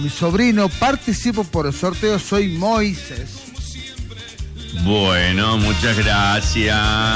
Mi sobrino, participo por el sorteo, soy Moisés. Bueno, muchas gracias.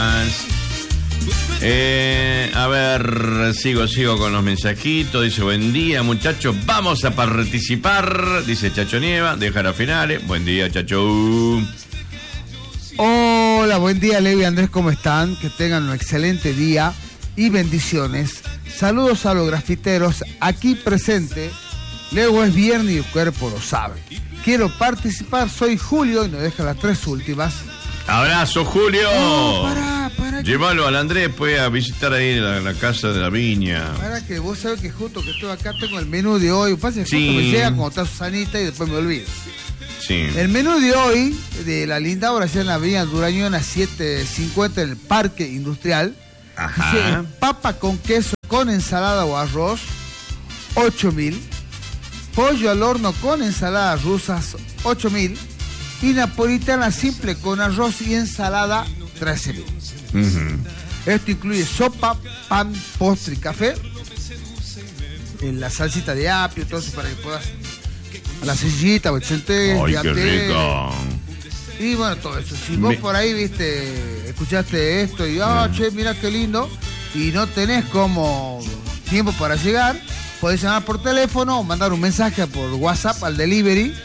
A ver, sigo con los mensajitos. Dice, buen día, muchachos, vamos a participar. Dice Chacho Nieva, dejar a finales. Buen día, Chacho. Hola, buen día, Leo y Andrés, ¿cómo están? Que tengan un excelente día y bendiciones. Saludos a los grafiteros aquí presente. Leo, es viernes y el cuerpo lo sabe. Quiero participar, soy Julio y nos deja las 3 últimas. Abrazo, Julio. Para Llévalo al Andrés, pues, a visitar ahí la casa de la viña. Para que vos sabés que justo que estoy acá tengo el menú de hoy. Pasa que sí. justo me llega cuando está Susanita y después me olvido. Sí. El menú de hoy, de la linda obra, en la avenida Durañona 750 en el Parque Industrial. Ajá. Dice, papa con queso con ensalada o arroz, 8.000. Pollo al horno con ensaladas rusas, 8.000. Y napolitana simple con arroz y ensalada, 13.000. Uh-huh. Esto incluye sopa, pan, postre y café. La salsita de apio, todo eso para que puedas... A la sillita, ochente, ¡ay, qué rico! Y bueno, todo eso. Si vos por ahí, viste, escuchaste esto y, che, mira qué lindo, y no tenés como tiempo para llegar, podés llamar por teléfono o mandar un mensaje por WhatsApp al delivery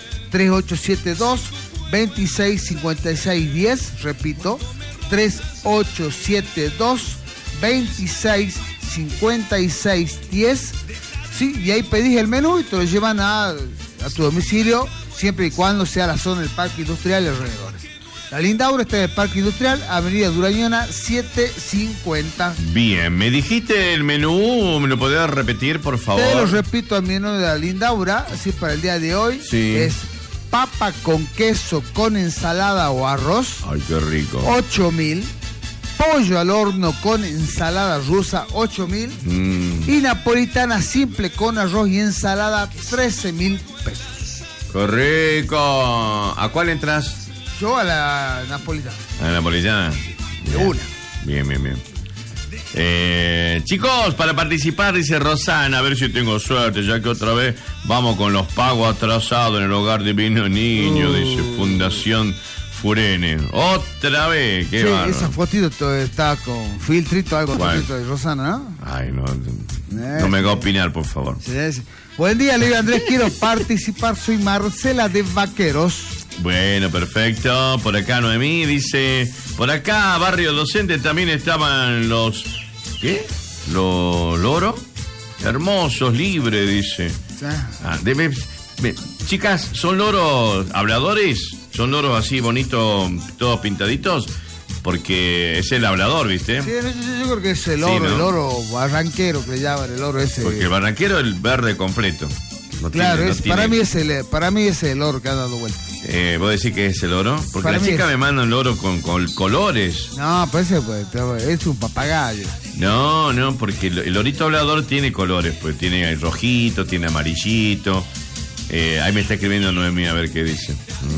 3872-265610, repito, 3872-265610, sí, y ahí pedís el menú y te lo llevan a tu domicilio, siempre y cuando sea la zona del Parque Industrial y alrededores. La linda obra está en el Parque Industrial, avenida Durañona 750. Bien, me dijiste el menú, ¿me lo podés repetir, por favor? Te lo repito, el menú de la linda obra, así para el día de hoy, sí. Es papa con queso con ensalada o arroz. ¡ay, qué rico! 8.000. Pollo al horno con ensalada rusa, 8.000. Y napolitana simple con arroz y ensalada, 13.000 pesos. ¡Qué rico! ¿A cuál entras? Yo a la napolitana. ¿A la napolitana? De una. Bien. Chicos, para participar, dice Rosana, a ver si tengo suerte, ya que otra vez vamos con los pagos atrasados en el hogar de Vino Niño, dice Fundación Furene. Otra vez, qué bárbaro. Esa fotito está con filtrito, algo de Rosana, ¿no? Ay, no me haga opinar, por favor. Sí. Buen día, Leo Andrés, quiero participar, soy Marcela de Vaqueros. Bueno, perfecto. Por acá Noemí dice, por acá, barrio docente, también estaban los... ¿qué? Los loros. Hermosos, libres, dice. Chicas, ¿son loros habladores? ¿Son loros así bonitos, todos pintaditos? Porque es el hablador, ¿viste? Sí, yo creo que es el oro, sí, ¿no? El oro barranquero que le llaman, el oro ese. Porque el barranquero es el verde completo. No claro, tiene, para mí es el oro que ha dado vuelta. ¿Vos decís que es el oro? Porque para la chica me manda un oro con colores. No, pues es un papagayo. No, porque el lorito hablador tiene colores, pues tiene rojito, tiene amarillito. Ahí me está escribiendo Noemí a ver qué dice.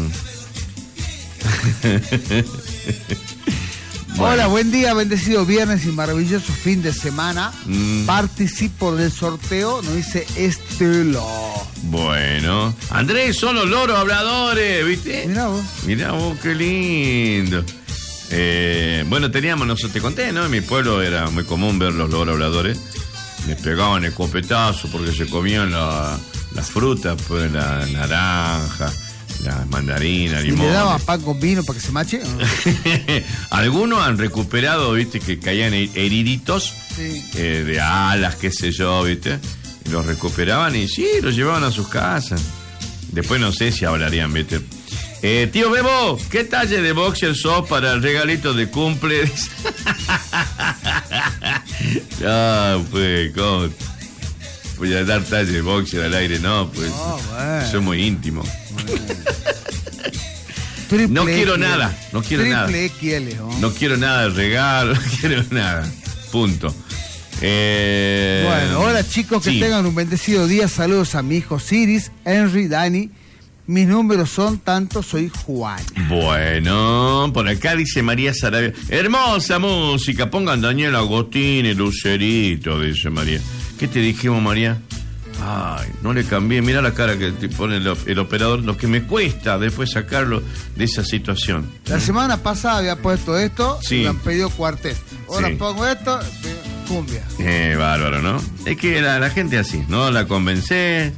Bueno. Hola, buen día, bendecido viernes y maravilloso fin de semana. Participo del sorteo, nos dice Estela. Bueno, Andrés, son los loros habladores, ¿viste? Mirá vos, qué lindo. Bueno, nosotros te conté, ¿no? En mi pueblo era muy común ver los loros habladores. Les pegaban escopetazo porque se comían las frutas, pues la naranja, la mandarina, limón. ¿Y le daba pan con vino para que se mache? Algunos han recuperado, viste, que caían heriditos, sí, de alas, qué sé yo, viste. Los recuperaban y sí, los llevaban a sus casas. Después no sé si hablarían, viste. Tío Bebo, ¿qué talle de boxer sos para el regalito de cumple? No, pues, ¿cómo? Voy a dar talle de boxer al aire, no, pues. Bueno. Soy muy íntimo. No quiero nada. No quiero nada de regalo, no quiero nada. Punto. Bueno, hola chicos, que tengan un bendecido día. Saludos a mi hijo Ciris, Henry, Dani. Mis números son tantos, soy Juan. Bueno, por acá dice María Sarabia. Hermosa música, pongan Daniel Agostini, Lucerito, dice María. ¿Qué te dijimos, María? Ay, no le cambié. Mira la cara que te pone el operador. Lo que me cuesta después sacarlo de esa situación. La semana pasada había puesto esto, sí. Y me han pedido cuarteto. Ahora Sí. pongo esto, cumbia. Bárbaro, ¿no? Es que la gente es así, no la convencés,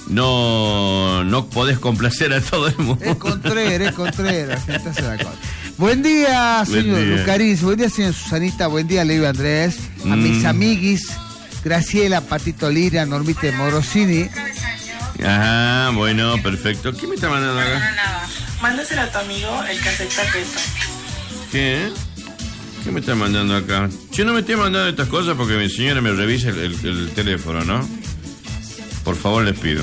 no podés complacer a todo el mundo. Es Contreras, la gente hace la cosa. Buen día, señor Lucarín. Buen día, señor Susanita. Buen día, Leo Andrés. A mis amiguis, Graciela, Patito Lira, Normita Morosini. Ajá, bueno, perfecto. ¿Qué me está mandando acá? Mándaselo a tu amigo el cassette tapeto. ¿Qué? ¿Qué me está mandando acá? Yo no me estoy mandando estas cosas porque mi señora me revisa el teléfono, ¿no? Por favor, les pido.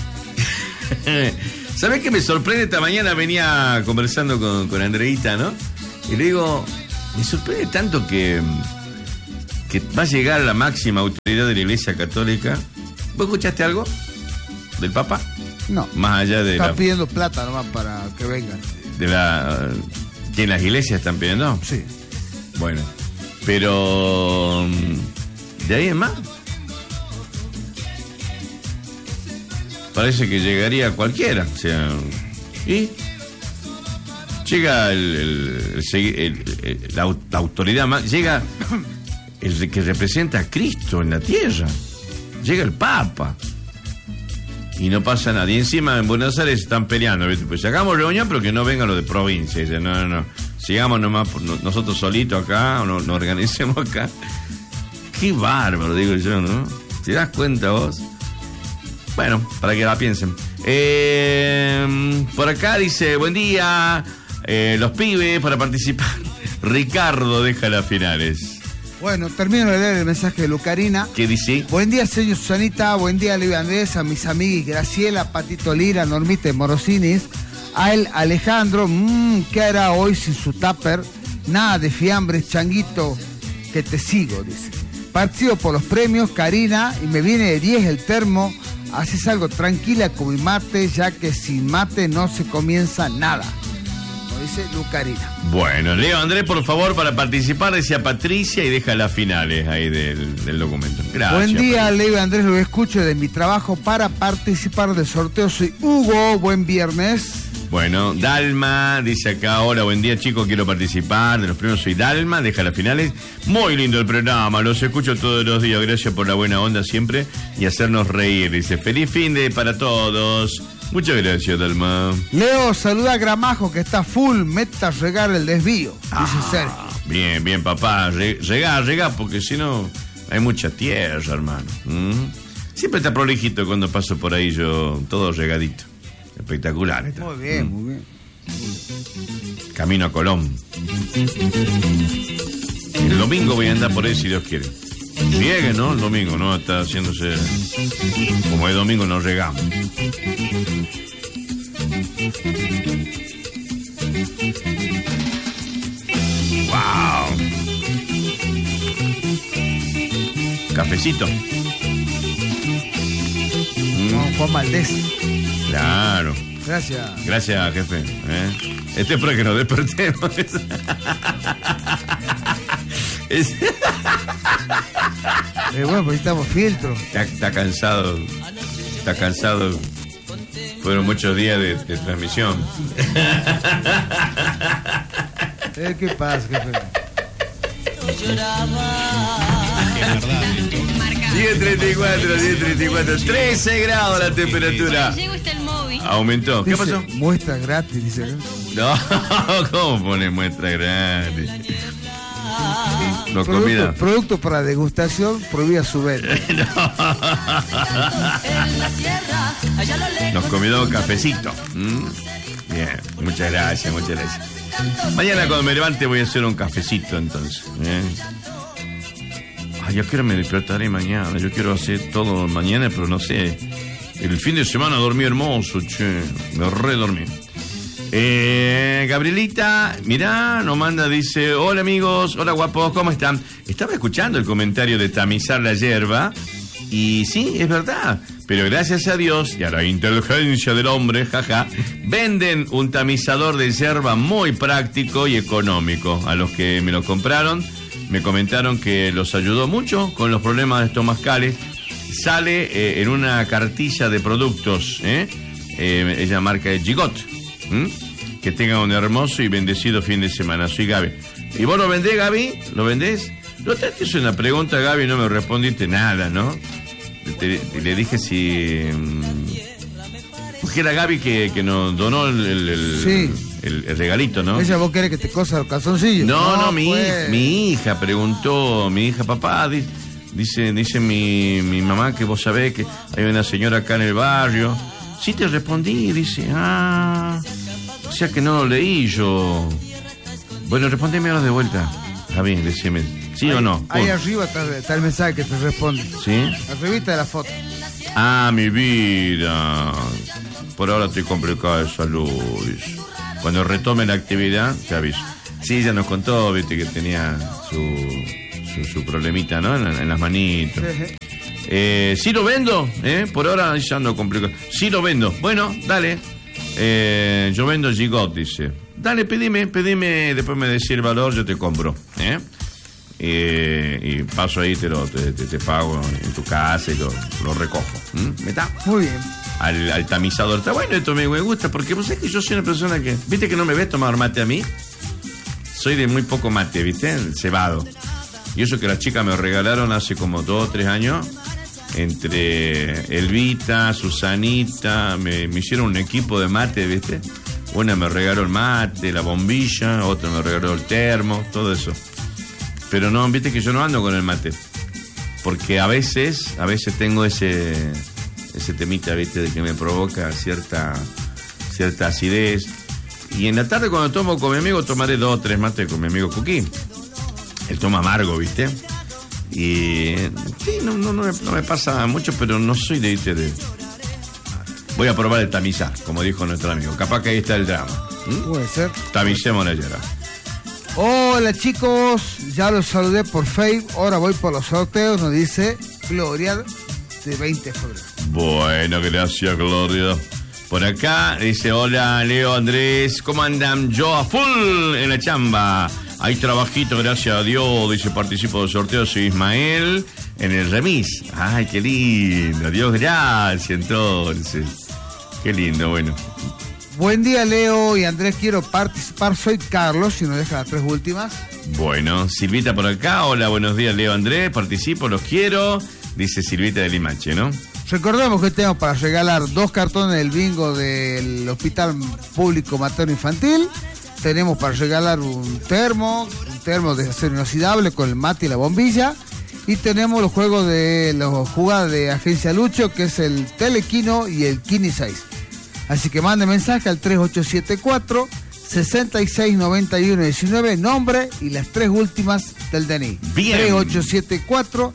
¿Sabés qué me sorprende? Esta mañana venía conversando con Andreita, ¿no? Y le digo, me sorprende tanto que va a llegar la máxima autoridad de la Iglesia Católica. ¿Vos escuchaste algo del Papa? No. Más allá de Está pidiendo plata nomás para que vengan. ¿Que las iglesias están pidiendo? Sí. Bueno, pero ¿de ahí en más? Parece que llegaría cualquiera, o sea, y llega la autoridad más, llega el que representa a Cristo en la tierra, llega el Papa y no pasa nada. Y encima en Buenos Aires están peleando, ¿viste? Pues hagamos reunión, pero que no vengan los de provincia. Dicen, no, sigamos nomás nosotros solitos acá, o nos organicemos acá. Qué bárbaro, digo yo, ¿no? ¿Te das cuenta vos? Bueno, para que la piensen. Por acá dice, buen día, los pibes para participar. Ricardo deja las finales. Bueno, termino de leer el mensaje de Lucarina. ¿Qué dice? Buen día, señor Susanita. Buen día, Leo Andrés. A mis amiguis Graciela, Patito Lira, Normita Morosinis. A él, Alejandro. ¿Qué hará hoy sin su tupper? Nada de fiambres, changuito, que te sigo, dice. Partido por los premios, Karina, y me viene de 10 el termo. Haces algo tranquila con mi mate, ya que sin mate no se comienza nada. Como dice Lucarina. Bueno, Leo Andrés, por favor, para participar, decía Patricia y deja las finales ahí del documento. Gracias. Buen día, Patricia. Leo Andrés, lo escucho de mi trabajo para participar del sorteo. Soy Hugo, buen viernes. Bueno, Dalma dice acá, hola, buen día chicos, quiero participar de los premios, soy Dalma, deja las finales. Muy lindo el programa, los escucho todos los días, gracias por la buena onda siempre y hacernos reír. Dice, feliz fin de para todos. Muchas gracias, Dalma. Leo, saluda a Gramajo que está full, meta a regar el desvío, dice Sergio. Bien, papá, regá, porque si no hay mucha tierra, hermano. Siempre está prolijito cuando paso por ahí yo, todo regadito. Espectacular está. Muy bien. Camino a Colón. El domingo voy a andar por ahí si Dios quiere. Riegue, ¿no? El domingo, ¿no? Está haciéndose... Como es domingo, nos regamos. ¡Wow! Cafecito. Juan Valdés. Claro. Gracias, jefe. Este es para que nos despertemos. Bueno, pues necesitamos filtro. Está cansado. Fueron muchos días de transmisión. ¿Qué pasa, jefe? 10:34, 13 grados la temperatura. Aumentó. ¿Qué pasó? Muestra gratis, dice. No, ¿cómo pone muestra gratis? No, comida. Producto para degustación, prohibida su venta. Nos comidó cafecito. Bien, muchas gracias. Mañana cuando me levante voy a hacer un cafecito entonces. Yo quiero me despertaré mañana. Yo quiero hacer todo mañana, pero no sé. El fin de semana dormí hermoso, che. Me redormí. Gabrielita, mirá, nos manda, dice, hola amigos, hola guapos, ¿cómo están? Estaba escuchando el comentario de tamizar la hierba y sí, es verdad, pero gracias a Dios y a la inteligencia del hombre, jaja, venden un tamizador de hierba muy práctico y económico. A los que me lo compraron me comentaron que los ayudó mucho con los problemas estomacales sale en una cartilla de productos, ella marca Gigot. Que tengan un hermoso y bendecido fin de semana. Soy Gaby. ¿Y vos lo vendés, Gaby? ¿Lo vendés? No te hice una pregunta, Gaby, no me respondiste nada, ¿no? Le dije si... Porque era Gaby que nos donó el regalito, ¿no? Ella, ¿vos querés que te cosa los calzoncillos? No, mi hija preguntó, mi hija, papá, dice mi mamá que vos sabés que hay una señora acá en el barrio. Sí, te respondí, dice, o sea que no lo leí yo. Bueno, respondeme ahora de vuelta, Javi, decime, ¿sí o no? Ahí arriba está el mensaje que te responde. ¿Sí? Arribita de la foto. Mi vida. Por ahora estoy complicado de salud. Cuando retome la actividad, te aviso. Sí, ella nos contó, viste, que tenía su problemita, ¿no? En las manitos. Sí lo vendo, por ahora ya ando complicado. Sí lo vendo. Bueno, dale. Yo vendo Gigot, dice. Dale, pedime, después me decís el valor, yo te compro. Y paso ahí, te pago en tu casa y lo recojo. ¿Me está? Muy bien. Al tamizador. Está bueno, esto me gusta, porque vos sabés que yo soy una persona que... ¿Viste que no me ves tomar mate a mí? Soy de muy poco mate, ¿viste? Cebado. Y eso que las chicas me regalaron hace como 2 o 3 años. Entre Elvita, Susanita, me hicieron un equipo de mate, ¿viste? Una me regaló el mate, la bombilla, otra me regaló el termo, todo eso. Pero no, viste que yo no ando con el mate. Porque a veces tengo ese temita, viste, de que me provoca cierta acidez. Y en la tarde cuando tomo con mi amigo, tomaré 2 o 3 mates con mi amigo Cuquín. Él toma amargo, viste. Y sí, no me pasa mucho, pero no soy de... Voy a probar el tamizar, como dijo nuestro amigo. Capaz que ahí está el drama. Puede ser. Tamicemos la yera. Hola chicos, ya los saludé por Facebook. Ahora voy por los sorteos, nos dice Gloria de 20 de febrero. Bueno, gracias, Gloria. Por acá dice, hola Leo, Andrés, ¿cómo andan? Yo a full en la chamba. Hay trabajito, gracias a Dios, dice, participo del sorteo, soy Ismael, en el remis. Ay, qué lindo, Dios gracias, entonces. Qué lindo, bueno. Buen día, Leo y Andrés, quiero participar, soy Carlos, si nos deja las 3 últimas. Bueno, Silvita por acá, hola, buenos días, Leo, Andrés, participo, los quiero, dice Silvita de Limache, ¿no? Recordemos que tenemos para regalar 2 cartones del bingo del Hospital Público Materno Infantil. Tenemos para regalar un termo de acero inoxidable con el mate y la bombilla. Y tenemos los juegos de los jugadas de Agencia Lucho, que es el Telequino y el Kini 6. Así que mande mensaje al 3874 669119, nombre y las 3 últimas del DNI. Bien. 3874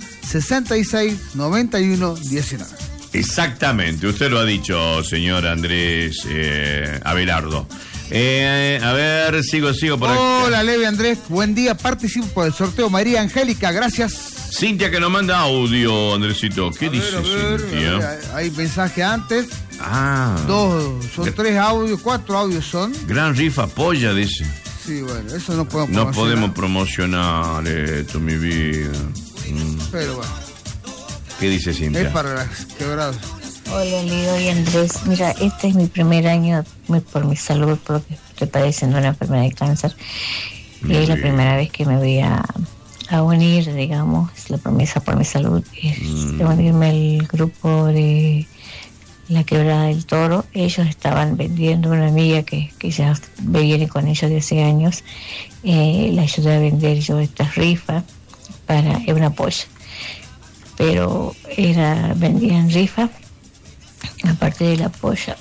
669119. Exactamente, usted lo ha dicho, señor Andrés Abelardo. A ver, sigo por acá. Hola, Levi Andrés, buen día, participo por el sorteo. María Angélica, gracias. Cintia que nos manda audio, Andresito. ¿Qué dice Cintia? Hay mensaje antes. 2, son 3 audios, 4 audios son. Gran rifa polla, dice. Sí, bueno, eso no podemos promocionar. No podemos promocionar esto, mi vida. Pero bueno. ¿Qué dice Cintia? Es para las quebradas. Hola, Leo y Andrés. Mira, este es mi primer año por mi salud, porque estoy padeciendo una enfermedad de cáncer. Y es la primera vez que me voy a unir, digamos, la promesa por mi salud es de unirme al grupo de La Quebrada del Toro. Ellos estaban vendiendo, una amiga que ya viene con ellos de hace años, la ayudé a vender yo esta rifa para una polla. Pero vendían rifa, aparte de la polla,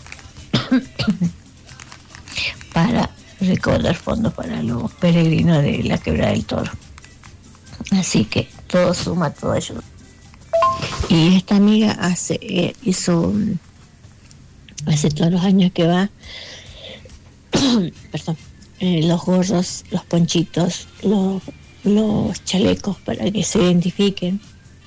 para recaudar fondos para los peregrinos de La Quebrada del Toro. Así que todo suma, todo ayuda. Y esta amiga hace todos los años que va, los gorros, los ponchitos, los chalecos para que se identifiquen.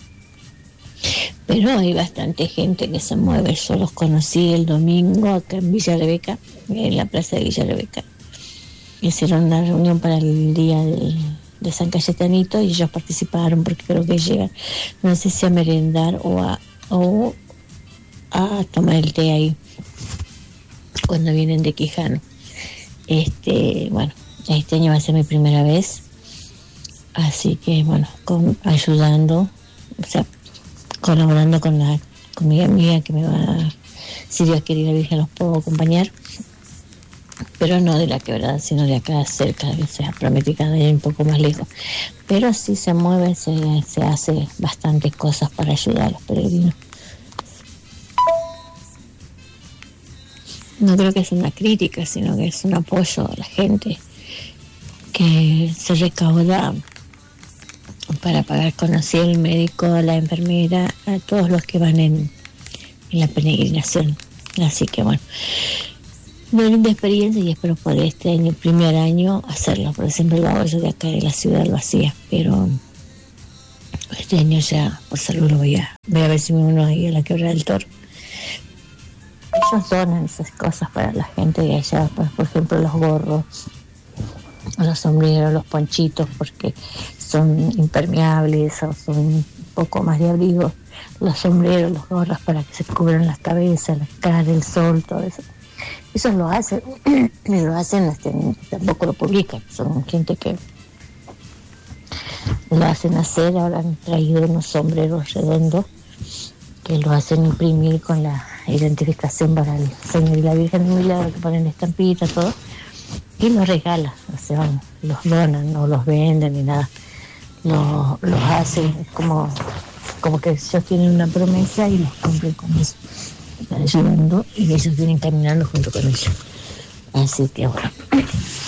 Pero hay bastante gente que se mueve. Yo los conocí el domingo acá en Villa Rebeca, en la plaza de Villa Rebeca. Hicieron una reunión para el día de San Cayetanito y ellos participaron porque creo que llegan, no sé si a merendar o a o a tomar el té ahí cuando vienen de Quijano. Bueno, este año va a ser mi primera vez, así que bueno, ayudando, o sea, colaborando con mi amiga que me va, si Dios quiere, la Virgen los puedo acompañar, pero no de la Quebrada, sino de acá cerca, que sea Prometicada y un poco más lejos. Pero sí se mueve, se hace bastantes cosas para ayudar a los peregrinos. No creo que sea una crítica, sino que es un apoyo a la gente que se recauda para pagar con el médico, a la enfermera, a todos los que van en la peregrinación. Así que bueno, una linda experiencia y espero poder este año, primer año, hacerlo, porque siempre lo hago yo de acá de la ciudad, lo hacía, pero este año ya por salud lo voy a ver si me uno ahí a la Quebrada del Toro. Ellos donan esas cosas para la gente de allá, pues, por ejemplo los gorros, los sombreros, los ponchitos, porque son impermeables o son un poco más de abrigo, los sombreros, los gorros para que se cubran las cabezas, la cara, el sol, todo eso. Eso lo hacen, tampoco lo publican, son gente que lo hacen hacer. Ahora han traído unos sombreros redondos que lo hacen imprimir con la identificación para el Señor y la Virgen del Milagro, que ponen estampita, todo, y los regalan, o sea, los donan, no los venden ni nada, los hacen, es como que ellos tienen una promesa y los cumplen con eso, están ayudando y ellos vienen caminando junto con ellos. Así que bueno.